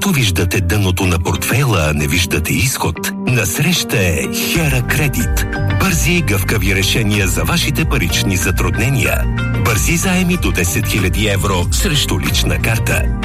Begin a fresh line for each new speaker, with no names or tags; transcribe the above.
Когато виждате дъното на портфейла, а не виждате изход, насреща е Хера Кредит. Бързи и гъвкави решения за вашите парични затруднения. Бързи заеми до 10 000 евро срещу лична карта.